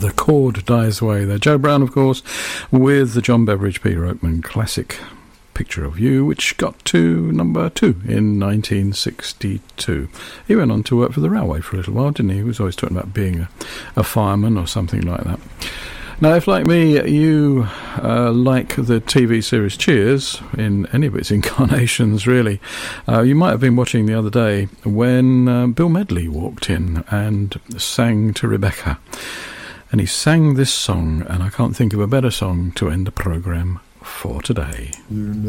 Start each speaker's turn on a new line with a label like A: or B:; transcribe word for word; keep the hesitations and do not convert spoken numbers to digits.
A: The Chord Dies Away there. Joe Brown, of course, with the John Beveridge Peter Oakman classic Picture of You, which got to number two in nineteen sixty-two. He went on to work for the railway for a little while, didn't he? He was always talking about being a, a fireman or something like that. Now, if, like me, you uh, like the T V series Cheers, in any of its incarnations, really, uh, you might have been watching the other day when uh, Bill Medley walked in and sang to Rebecca. And he sang this song, and I can't think of a better song to end the programme for today.
B: You